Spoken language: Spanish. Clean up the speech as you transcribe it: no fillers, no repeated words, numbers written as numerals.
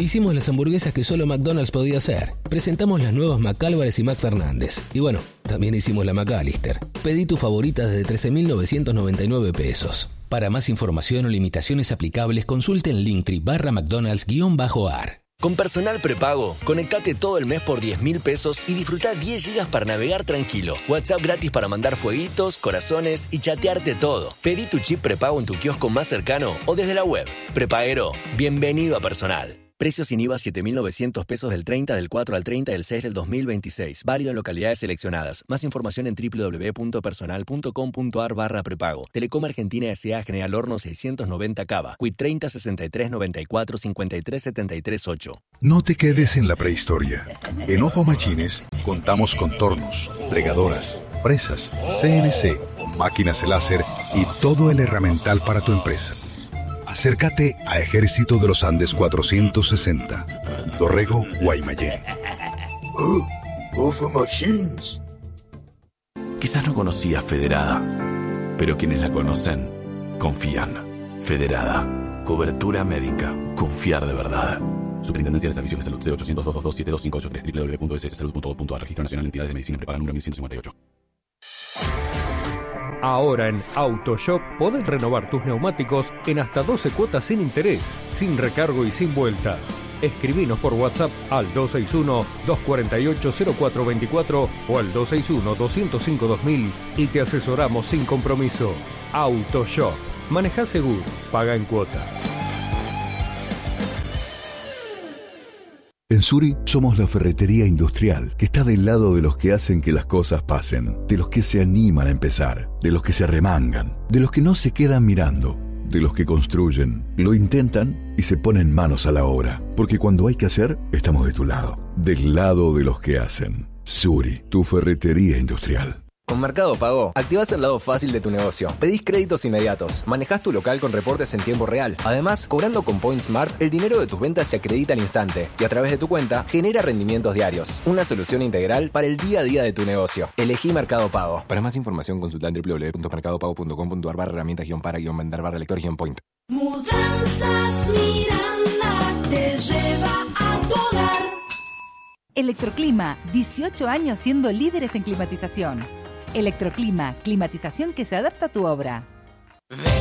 Hicimos las hamburguesas que solo McDonald's podía hacer. Presentamos las nuevas McAlvarez y McFernández. Y bueno, también hicimos la McAllister. Pedí tu favorita desde 13.999 pesos. Para más información o limitaciones aplicables, consulte en Linktree/McDonald's_AR. Con Personal Prepago, conectate todo el mes por 10.000 pesos y disfruta 10 gigas para navegar tranquilo. WhatsApp gratis para mandar fueguitos, corazones y chatearte todo. Pedí tu chip prepago en tu kiosco más cercano o desde la web. Prepaguero, bienvenido a Personal. Precios sin IVA 7.900 pesos del 30 del 4 al 30 del 6 del 2026. Válido en localidades seleccionadas. Más información en www.personal.com.ar/prepago. Telecom Argentina S.A. General Horno 690 Cava. Quit 30 63 94 53 73 8. No te quedes en la prehistoria. En Ofo Machines contamos con tornos, plegadoras, presas, CNC, máquinas láser y todo el herramental para tu empresa. Acércate a Ejército de los Andes 460, Dorrego, Guaymallén. Ofo Machines. Quizás no conocías Federada, pero quienes la conocen, confían. Federada. Cobertura médica. Confiar de verdad. Superintendencia de Servicios de Salud C800-227-2583 www.sssalud.gov.ar. Registro Nacional de Entidades de Medicina Prepaga número 1158. Ahora en AutoShop podés renovar tus neumáticos en hasta 12 cuotas sin interés, sin recargo y sin vuelta. Escribinos por WhatsApp al 261-248-0424 o al 261-205-2000 y te asesoramos sin compromiso. AutoShop. Manejá seguro. Paga en cuotas. En Suri somos la ferretería industrial que está del lado de los que hacen que las cosas pasen, de los que se animan a empezar, de los que se remangan, de los que no se quedan mirando, de los que construyen, lo intentan y se ponen manos a la obra. Porque cuando hay que hacer, estamos de tu lado, del lado de los que hacen. Suri, tu ferretería industrial. Con Mercado Pago, activás el lado fácil de tu negocio. Pedís créditos inmediatos. Manejás tu local con reportes en tiempo real. Además, cobrando con Point Smart, el dinero de tus ventas se acredita al instante y a través de tu cuenta genera rendimientos diarios. Una solución integral para el día a día de tu negocio. Elegí Mercado Pago. Para más información, consulta en www.mercadopago.com.ar/herramientas-para-vender-lector-point. Mudanzas Miranda te lleva a tu hogar. Electroclima, 18 años siendo líderes en climatización. Electroclima, climatización que se adapta a tu obra.